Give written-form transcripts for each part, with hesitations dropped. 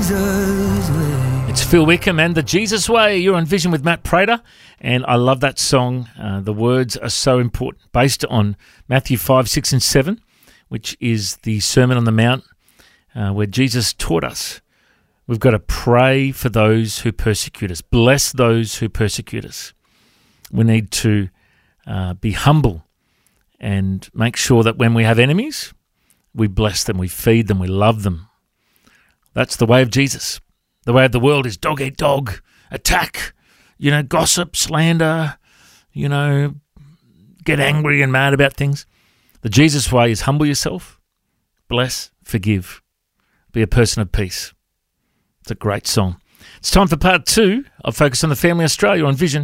Jesus way. It's Phil Wickham and the Jesus Way. You're on Vision with Matt Prater, and I love that song. The words are so important, based on Matthew 5, 6 and 7, which is the Sermon on the Mount, where Jesus taught us we've got to pray for those who persecute us, bless those who persecute us. We need to be humble and make sure that when we have enemies, we bless them, we feed them, we love them. That's the way of Jesus. The way of the world is dog eat dog, attack, gossip, slander, get angry and mad about things. The Jesus way is humble yourself, bless, forgive, be a person of peace. It's a great song. It's time for part 2 of Focus on the Family Australia on Vision.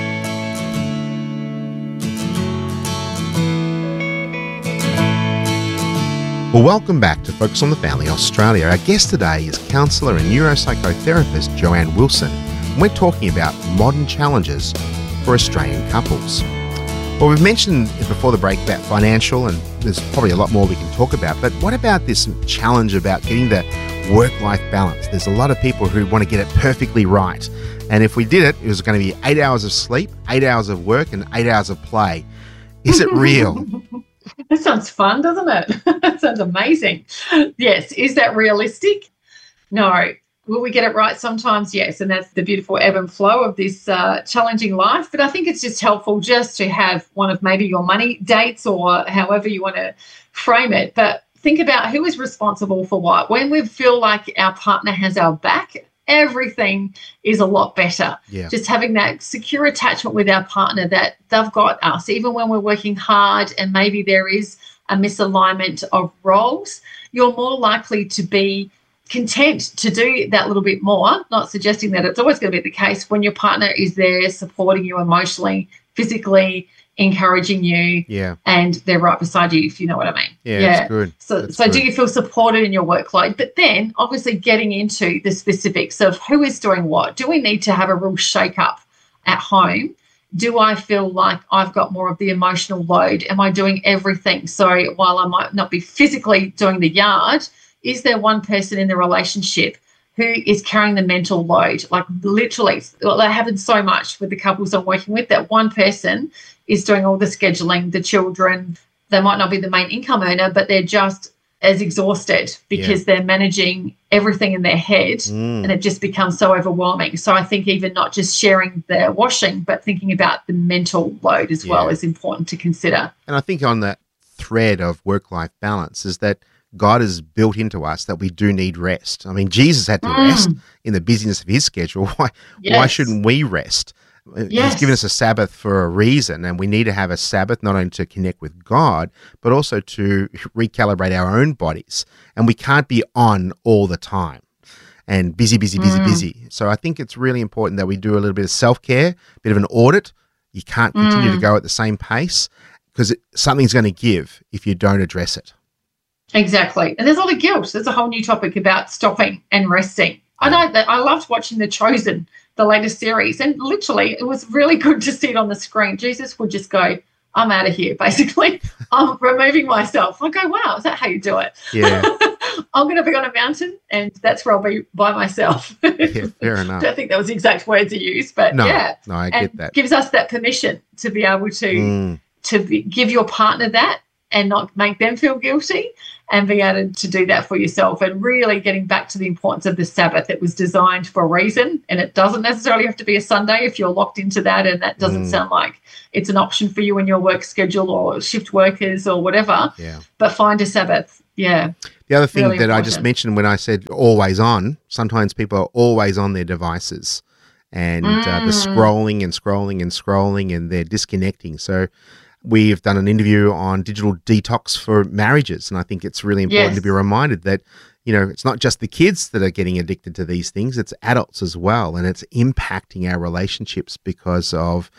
Well, welcome back to Focus on the Family Australia. Our guest today is counsellor and neuropsychotherapist Joanne Wilson. And we're talking about modern challenges for Australian couples. Well, we've mentioned before the break about financial, and there's probably a lot more we can talk about, but what about this challenge about getting the work-life balance? There's a lot of people who want to get it perfectly right. And if we did it, it was going to be 8 hours of sleep, 8 hours of work, and 8 hours of play. Is it real? That sounds fun, doesn't it? That sounds amazing. Yes. Is that realistic? No. Will we get it right sometimes? Yes. And that's the beautiful ebb and flow of this challenging life. But I think it's just helpful just to have one of maybe your money dates or however you want to frame it. But think about who is responsible for what. When we feel like our partner has our back, everything is a lot better. Yeah. Just having that secure attachment with our partner that they've got us, even when we're working hard and maybe there is a misalignment of roles, you're more likely to be content to do that little bit more, not suggesting that it's always going to be the case when your partner is there supporting you emotionally, physically, encouraging you, and they're right beside you, if you know what I mean. Yeah. That's good. So good. Do you feel supported in your workload? But then obviously getting into the specifics of who is doing what. Do we need to have a real shake-up at home? Do I feel like I've got more of the emotional load? Am I doing everything? So while I might not be physically doing the yard, is there one person in the relationship who is carrying the mental load? Like literally, that happens so much with the couples I'm working with, that one person is doing all the scheduling, the children. They might not be the main income earner, but they're just as exhausted because they're managing everything in their head and it just becomes so overwhelming. So I think even not just sharing the washing, but thinking about the mental load as well is important to consider. And I think on that thread of work-life balance is that God has built into us that we do need rest. I mean, Jesus had to rest in the busyness of his schedule. Why shouldn't we rest? He's given us a Sabbath for a reason, and we need to have a Sabbath not only to connect with God, but also to recalibrate our own bodies. And we can't be on all the time and busy. So I think it's really important that we do a little bit of self-care, a bit of an audit. You can't continue to go at the same pace because something's going to give if you don't address it. Exactly. And there's a lot of guilt. There's a whole new topic about stopping and resting. I know that I loved watching The Chosen, the latest series, and literally it was really good to see it on the screen. Jesus would just go, I'm out of here, basically. I'm removing myself. I go, wow, is that how you do it? Yeah. I'm going to be on a mountain and that's where I'll be by myself. Yeah, fair enough. I don't think that was the exact words he used, but No, I get that. Gives us that permission to be able to give your partner that and not make them feel guilty, and being able to do that for yourself, and really getting back to the importance of the Sabbath. It was designed for a reason, and it doesn't necessarily have to be a Sunday if you're locked into that and that doesn't sound like it's an option for you in your work schedule or shift workers or whatever. Yeah. But find a Sabbath. Yeah. The other thing really that important. I just mentioned when I said always on, sometimes people are always on their devices and they're scrolling and they're disconnecting. So we've done an interview on digital detox for marriages, and I think it's really important to be reminded that, it's not just the kids that are getting addicted to these things, it's adults as well, and it's impacting our relationships because of,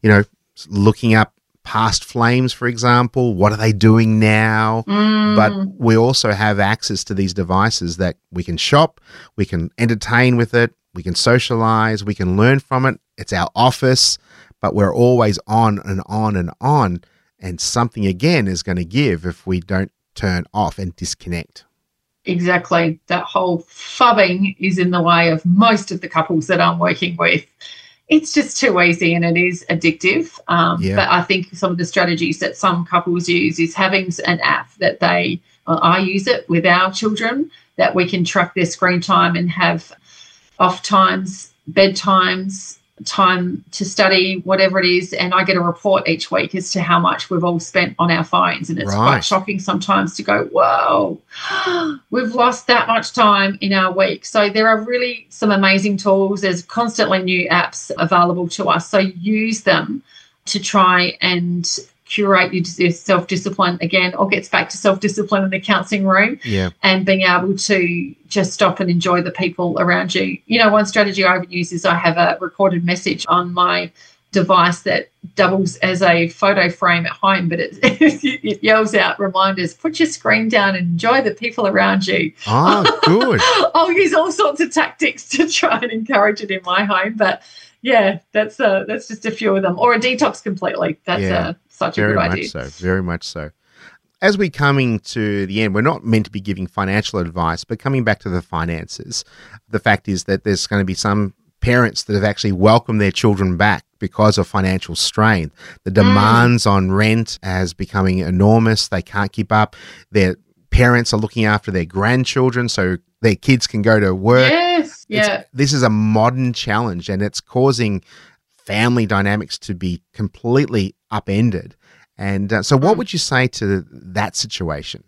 looking up past flames, for example. What are they doing now? But we also have access to these devices that we can shop, we can entertain with it, we can socialize, we can learn from it. It's our office. But we're always on and on and on, and something again is going to give if we don't turn off and disconnect. Exactly. That whole phubbing is in the way of most of the couples that I'm working with. It's just too easy and it is addictive. Yeah. But I think some of the strategies that some couples use is having an app that I use it with our children, that we can track their screen time and have off times, bedtimes, time to study, whatever it is, and I get a report each week as to how much we've all spent on our phones. And it's quite shocking sometimes to go, whoa, we've lost that much time in our week. So there are really some amazing tools. There's constantly new apps available to us. So use them to try and curate your self-discipline. Again, all gets back to self-discipline in the counselling room, and being able to just stop and enjoy the people around you. You know, one strategy I would use is I have a recorded message on my device that doubles as a photo frame at home, but it yells out reminders, put your screen down and enjoy the people around you. Oh, good. I'll use all sorts of tactics to try and encourage it in my home, but yeah, that's just a few of them. Or a detox completely. That's such a good idea. Very much so. As we're coming to the end, we're not meant to be giving financial advice, but coming back to the finances, the fact is that there's going to be some parents that have actually welcomed their children back because of financial strain. The demands on rent has becoming enormous. They can't keep up. Their parents are looking after their grandchildren so their kids can go to work. Yes, yeah. This is a modern challenge, and it's causing family dynamics to be completely upended. And so what would you say to that situation?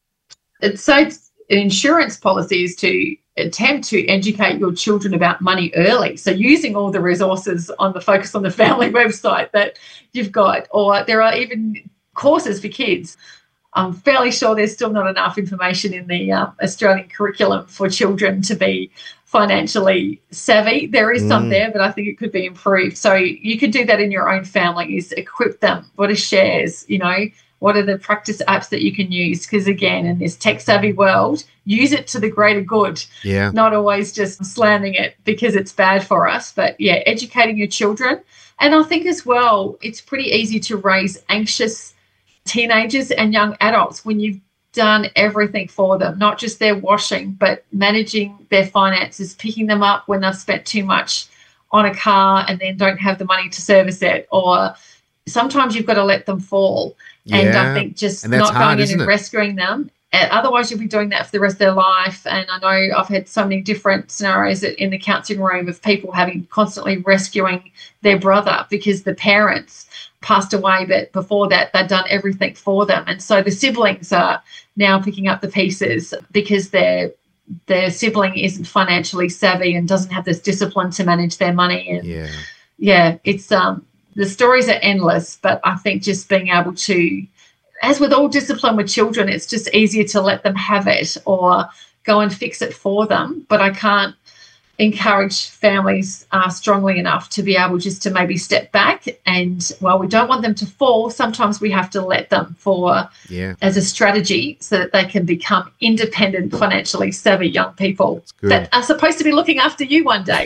So insurance policy is to attempt to educate your children about money early. So using all the resources on the Focus on the Family website that you've got, or there are even courses for kids. I'm fairly sure there's still not enough information in the Australian curriculum for children to be financially savvy. There is some there, but I think it could be improved. So you could do that in your own family, is equip them. What are shares, what are the practice apps that you can use? Because again, in this tech savvy world, use it to the greater good, not always just slamming it because it's bad for us. But yeah, educating your children. And I think as well, it's pretty easy to raise anxious teenagers and young adults when you've done everything for them, not just their washing, but managing their finances, picking them up when they've spent too much on a car and then don't have the money to service it, or sometimes you've got to let them fall. And I think just not going in and rescuing them. Otherwise, you'll be doing that for the rest of their life. And I know I've had so many different scenarios in the counselling room of people having constantly rescuing their brother because the parents passed away, but before that they'd done everything for them. And so the siblings are now picking up the pieces because their sibling isn't financially savvy and doesn't have this discipline to manage their money. And it's the stories are endless, but I think just being able to, as with all discipline with children, it's just easier to let them have it or go and fix it for them. But I can't encourage families strongly enough to be able just to maybe step back. And while we don't want them to fall, sometimes we have to let them as a strategy so that they can become independent, financially savvy young people that are supposed to be looking after you one day.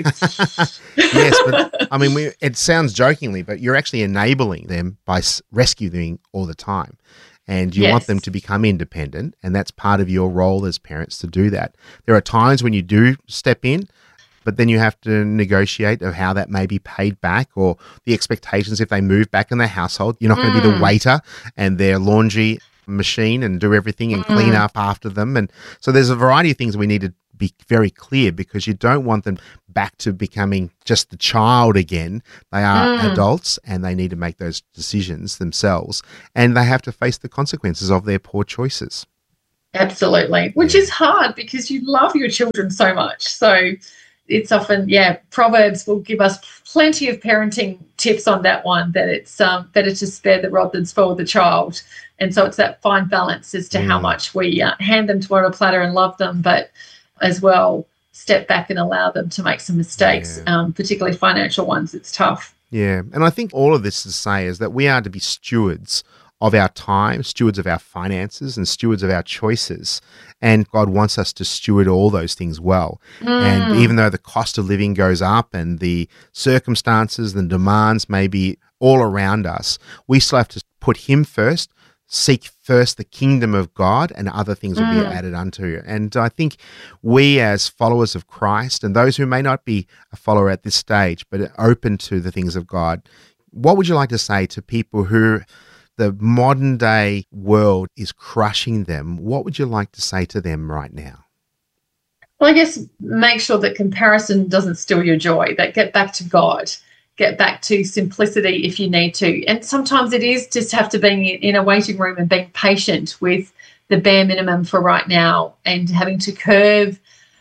Yes, but I mean, it sounds jokingly, but you're actually enabling them by rescuing all the time. And you want them to become independent, and that's part of your role as parents to do that. There are times when you do step in, but then you have to negotiate of how that may be paid back, or the expectations if they move back in their household. You're not going to be the waiter and their laundry machine and do everything and clean up after them. And so there's a variety of things we need to be very clear, because you don't want them back to becoming just the child again. They are adults and they need to make those decisions themselves, and they have to face the consequences of their poor choices. Absolutely, which is hard because you love your children so much. So it's often, Proverbs will give us plenty of parenting tips on that one, that it's better to spare the rod than spoil the child. And so it's that fine balance as to how much we hand them to on a platter and love them, but as well step back and allow them to make some mistakes, particularly financial ones. It's tough. Yeah, and I think all of this to say is that we are to be stewards of our time, stewards of our finances, and stewards of our choices. And God wants us to steward all those things well. And even though the cost of living goes up and the circumstances and demands may be all around us, we still have to put Him first, seek first the kingdom of God, and other things will be added unto you. And I think we as followers of Christ, and those who may not be a follower at this stage, but are open to the things of God, what would you like to say to people who the modern day world is crushing them? What would you like to say to them right now? Well, I guess make sure that comparison doesn't steal your joy, that get back to God. Get back to simplicity if you need to. And sometimes it is just have to be in a waiting room and being patient with the bare minimum for right now, and having to curve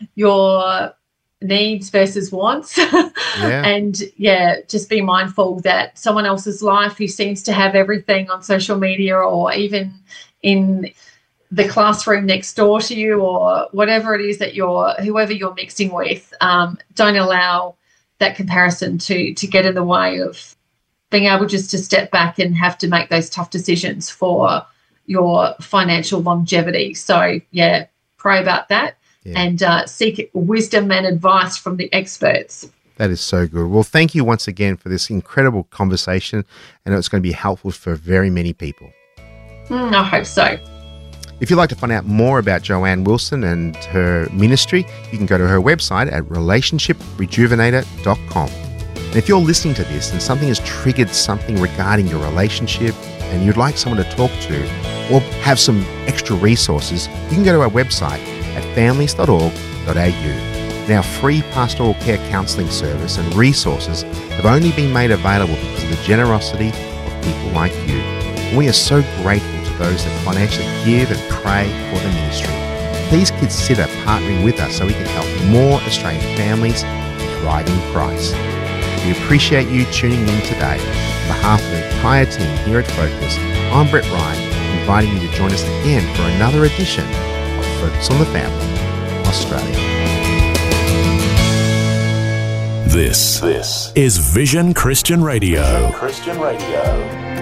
your needs versus wants. And just be mindful that someone else's life who seems to have everything on social media, or even in the classroom next door to you, or whatever it is that whoever you're mixing with, don't allow that comparison to get in the way of being able just to step back and have to make those tough decisions for your financial longevity. So, pray about that and seek wisdom and advice from the experts. That is so good. Well, thank you once again for this incredible conversation, and it's going to be helpful for very many people. I hope so. If you'd like to find out more about Joanne Wilson and her ministry, you can go to her website at relationshiprejuvenator.com. And if you're listening to this and something has triggered something regarding your relationship and you'd like someone to talk to, or have some extra resources, you can go to our website at families.org.au. Now, free pastoral care counselling service and resources have only been made available because of the generosity of people like you. And we are so grateful to those that financially give and pray for the ministry. Please consider partnering with us so we can help more Australian families thrive in Christ. We appreciate you tuning in today. On behalf of the entire team here at Focus, I'm Brett Ryan, inviting you to join us again for another edition of Focus on the Family, Australia. This is Vision Christian Radio.